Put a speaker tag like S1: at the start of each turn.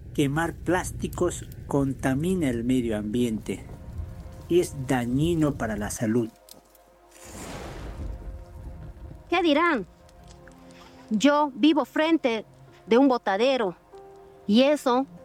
S1: Quemar plásticos contamina el medio ambiente y es dañino para la salud.
S2: ¿Qué dirán? Yo vivo frente de un botadero y eso